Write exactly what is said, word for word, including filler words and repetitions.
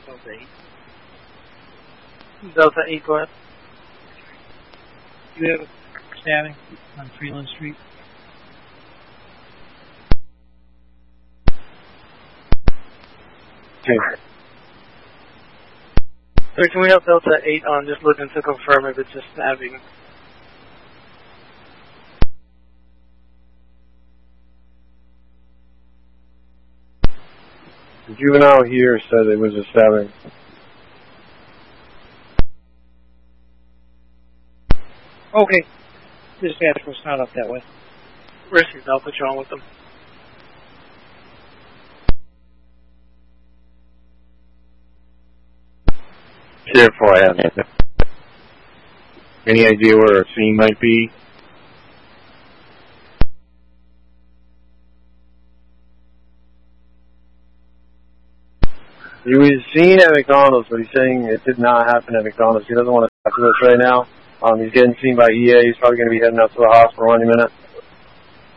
Delta eight. Delta eight, go ahead. You have a stabbing on Freeland Street. Okay. Sir, can we have Delta eight on just looking to confirm if it's a stabbing? The juvenile here said it was a stabbing. Okay. Dispatch was not up that way. Risky, I'll put you on with them. Careful, I have any idea where a scene might be? He was seen at McDonald's, but he's saying it did not happen at McDonald's. He doesn't want to talk to us right now. Um, he's getting seen by E A. He's probably going to be heading out to the hospital any minute.